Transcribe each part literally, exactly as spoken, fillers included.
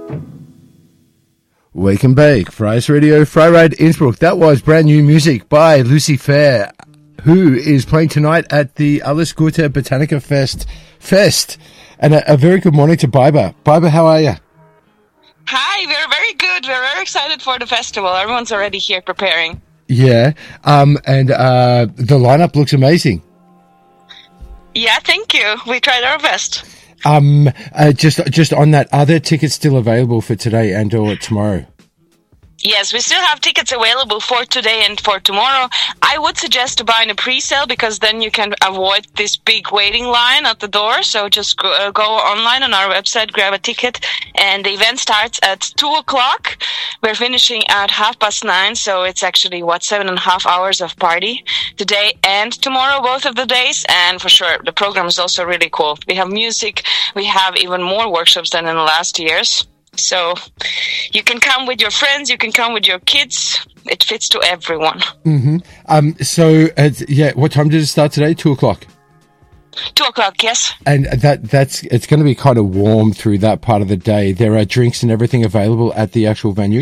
Wake and Bake, Fry's Radio, Freirad Innsbruck. That was brand new music by Lucy Fair, who is playing tonight at the Alles Gute Botanica Fest. Fest. And a, a very good morning to Biber. Biber, how are you? Hi, we're very good. We're very excited for the festival. Everyone's already here preparing. Yeah, um, and uh, the lineup looks amazing. Yeah, thank you. We tried our best. Um, uh, just just on that, are there tickets still available for today and or tomorrow? Yes, we still have tickets available for today and for tomorrow. I would suggest to buy in a pre-sale because then you can avoid this big waiting line at the door. So just go, uh, go online on our website, grab a ticket, and the event starts at two o'clock. We're finishing at half past nine, so it's actually, what, seven and a half hours of party today and tomorrow, both of the days. And for sure, the program is also really cool. We have music. We have even more workshops than in the last years. So you can come with your friends, you can come with your kids. It fits to everyone. Mm-hmm. Um. So, uh, yeah, what time did it start today? Two o'clock? Two o'clock, yes. And that that's it's going to be kind of warm through that part of the day. There are drinks and everything available at the actual venue?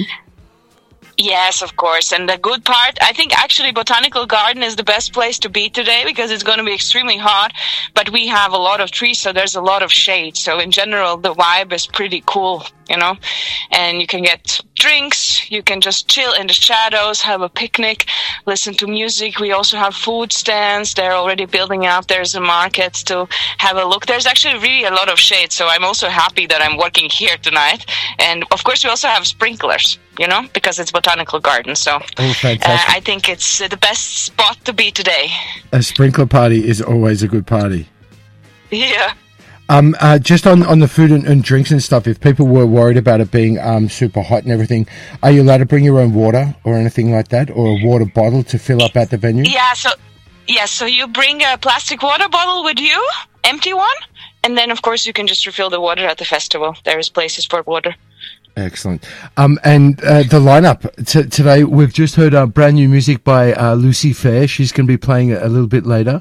Yes, of course. And the good part, I think actually Botanical Garden is the best place to be today because it's going to be extremely hot, but we have a lot of trees, so there's a lot of shade. So in general, the vibe is pretty cool, you know, and you can get drinks, you can just chill in the shadows, have a picnic, listen to music. We also have food stands. They're already building up. There's a market to have a look. There's actually really a lot of shade, so I'm also happy that I'm working here tonight. And of course, we also have sprinklers, you know, because it's Botanical Garden. So oh, fantastic. Uh, I think it's uh, the best spot to be today. A sprinkler party is always a good party. Yeah. Um, uh, just on, on the food and, and drinks and stuff, if people were worried about it being um, super hot and everything, are you allowed to bring your own water or anything like that, or a water bottle to fill up at the venue? Yeah, so yeah, so you bring a plastic water bottle with you, empty one, and then, of course, you can just refill the water at the festival. There is places for water. Excellent. Um, and uh, the lineup t- today, we've just heard uh, brand new music by uh, Lucy Fair. She's going to be playing a, a little bit later.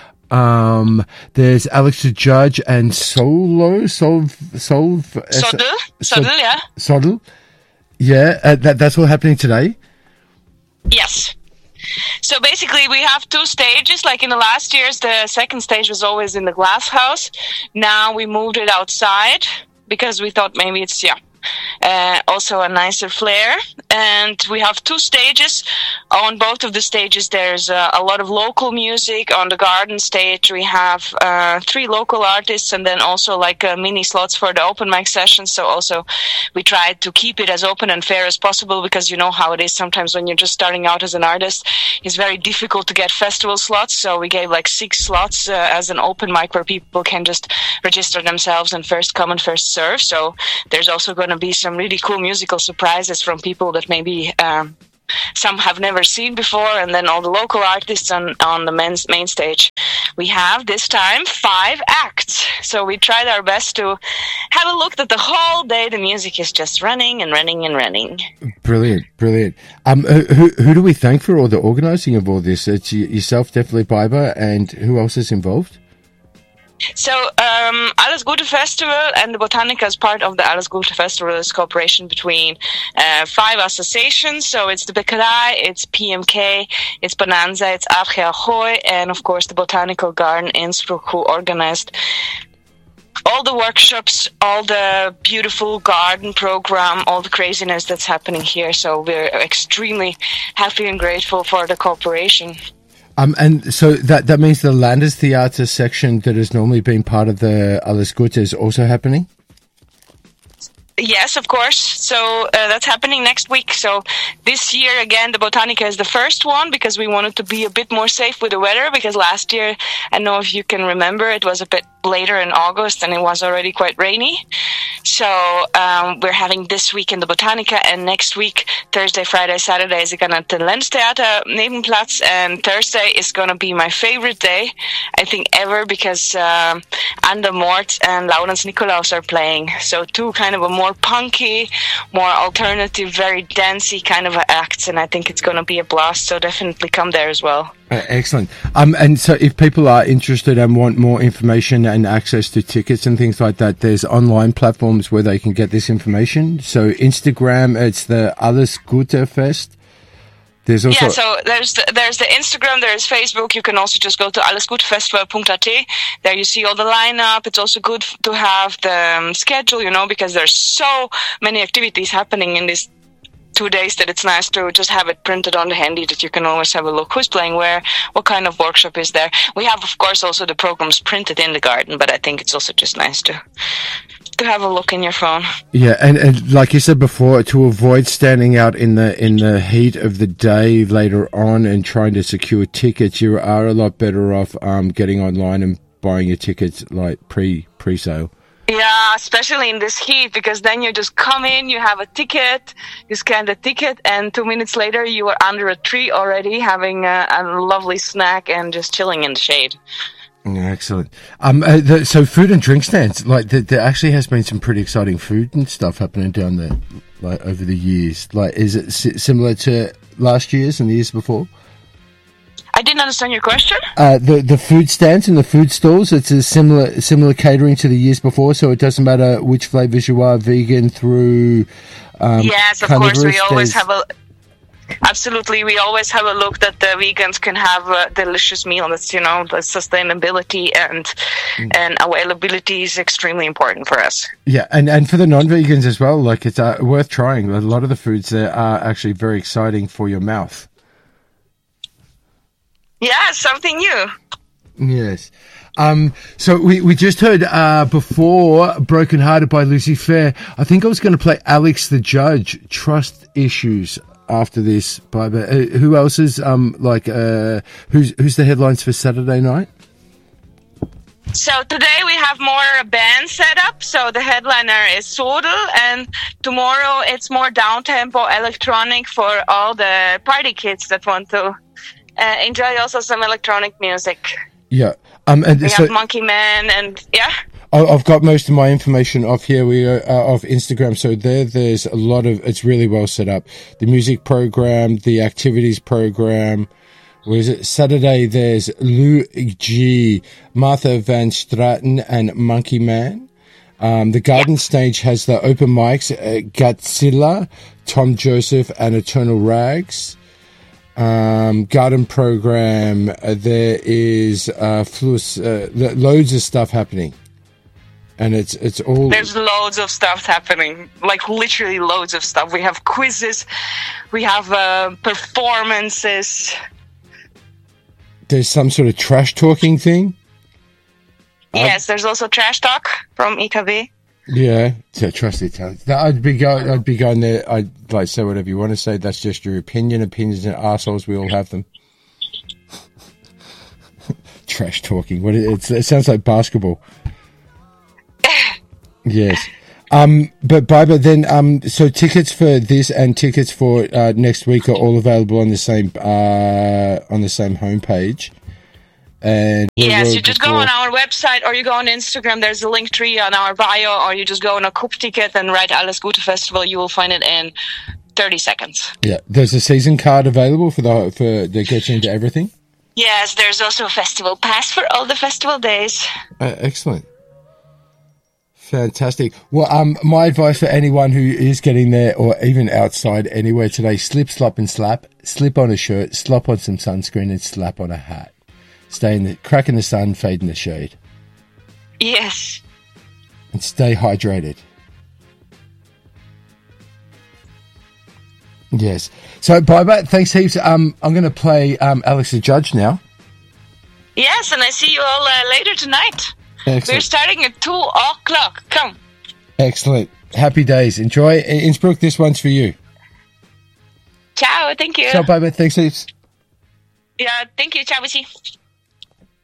Um, there's Alex the Judge and Solo, Sol, Sol, Sodel, Sodel, yeah. Sodel. Yeah, uh, that, that's all happening today? Yes. So basically we have two stages. Like in the last years, the second stage was always in the glass house. Now we moved it outside because we thought maybe it's, yeah, uh, also a nicer flair. And we have two stages. On both of the stages, there's uh, a lot of local music. On the garden stage, we have uh, three local artists and then also like uh, mini slots for the open mic sessions. So also we tried to keep it as open and fair as possible because you know how it is sometimes when you're just starting out as an artist. It's very difficult to get festival slots. So we gave like six slots uh, as an open mic where people can just register themselves and first come and first serve. So there's also going to be some really cool musical surprises from people that maybe um, some have never seen before, and then all the local artists on, on the main, main stage. We have this time five acts, so we tried our best to have a look that the whole day the music is just running and running and running. Brilliant, brilliant. Um, who, who do we thank for all the organising of all this? It's yourself, definitely, Biber, and who else is involved? So, um, Alles Gute Festival and the Botanica is part of the Alles Gute Festival. Is cooperation between uh, five associations. So it's the Bäckerei, it's P M K, it's Bonanza, it's Arche Ahoy, and of course the Botanical Garden Innsbruck, who organized all the workshops, all the beautiful garden program, all the craziness that's happening here. So we're extremely happy and grateful for the cooperation. Um, and so that that means the Landestheater section that has normally been part of the Alles Gute is also happening? Yes, of course. So uh, that's happening next week. So this year, again, the Botanica is the first one because we wanted to be a bit more safe with the weather because last year, I don't know if you can remember, it was a bit later in August and it was already quite rainy. So um, we're having this week in the Botanica, and next week, Thursday, Friday, Saturday, is going at the Landestheater Nebenplatz, and Thursday is going to be my favorite day, I think, ever, because uh, Ander Mort and Laurens Nikolaus are playing. So two kind of a more punky, more alternative, very dancey kind of acts, and I think it's going to be a blast, so definitely come there as well. Uh, excellent. Um, and so if people are interested and want more information and access to tickets and things like that, there's online platforms where they can get this information. So Instagram, it's the Alles Gute Fest. There's also yeah, so there's the, there's the Instagram, there's Facebook. You can also just go to allesgutefestival dot a t. There you see all the lineup. It's also good to have the um, schedule, you know, because there's so many activities happening in these two days that it's nice to just have it printed on the handy that you can always have a look who's playing where, what kind of workshop is there. We have, of course, also the programs printed in the garden, but I think it's also just nice to to have a look in your phone. Yeah, and, and like you said before, to avoid standing out in the in the heat of the day later on and trying to secure tickets, you are a lot better off um, getting online and buying your tickets like pre pre sale. Yeah, especially in this heat, because then you just come in, you have a ticket, you scan the ticket, and two minutes later you are under a tree already having a, a lovely snack and just chilling in the shade. Yeah, excellent. Um, uh, the, so food and drink stands, like the, there actually has been some pretty exciting food and stuff happening down there, like over the years. Like, is it si- similar to last year's and the years before? I didn't understand your question. Uh, the the food stands and the food stalls, it's a similar similar catering to the years before, so it doesn't matter which flavors you are, vegan through. Um, yes, of course, we always have a. Absolutely, we always have a look that the vegans can have a delicious meal. That's, you know, the sustainability and mm. and availability is extremely important for us. Yeah, and, and for the non-vegans as well, like it's uh, worth trying. A lot of the foods there are actually very exciting for your mouth. Yeah, something new. Yes. Um, so we, we just heard uh, before Broken Hearted by Lucy Fair. I think I was going to play Alex the Judge, Trust Issues, after this. But uh, who else is, um, like, uh, who's, who's the headlines for Saturday night? So today we have more band set up. So the headliner is Sodel, and tomorrow it's more down-tempo electronic for all the party kids that want to uh, enjoy also some electronic music. Yeah. Um, and we so, have Monkey Man and, yeah. I've got most of my information off here. We are uh, off Instagram. So there, there's a lot of, it's really well set up. The music program, the activities program. Where is it? Saturday, there's Lou G, Martha Van Straten, and Monkey Man. Um, the garden yeah. stage has the open mics, uh, Godzilla, Tom Joseph, and Eternal Rags. Um, garden program, uh, there is, uh, flus, uh, loads of stuff happening. And it's, it's all. There's loads of stuff happening. Like literally loads of stuff. We have quizzes. We have, uh, performances. There's some sort of trash talking thing. Yes, I'd, there's also trash talk from E K B. Yeah, so trust it. I'd be going. I'd be going there. I'd like say whatever you want to say. That's just your opinion. Opinions and assholes. We all have them. Trash talking. What? It, it sounds like basketball. Yes. Um, but Barbara, then, um, so tickets for this and tickets for uh, next week are all available on the same uh, on the same homepage. And yes, you just before. go on our website or you go on Instagram. There's a link tree on our bio, or you just go on a Coop ticket and write Alles Gute Festival. You will find it in thirty seconds. Yeah, there's a season card available for the for that gets you into everything. Yes, there's also a festival pass for all the festival days. Uh, excellent. Fantastic. Well, um, my advice for anyone who is getting there or even outside anywhere today, slip, slop and slap, slip on a shirt, slop on some sunscreen and slap on a hat. Stay in the, crack in the sun, fade in the shade. Yes. And stay hydrated. Yes. So, bye-bye. Thanks heaps. Um, I'm going to play um, Alex the Judge now. Yes, and I see you all uh, later tonight. Excellent. We're starting at two o'clock. Come. Excellent. Happy days. Enjoy. Innsbruck, this one's for you. Ciao. Thank you. Ciao, bye-bye. Thanks heaps. Yeah, thank you. Ciao, Bussi.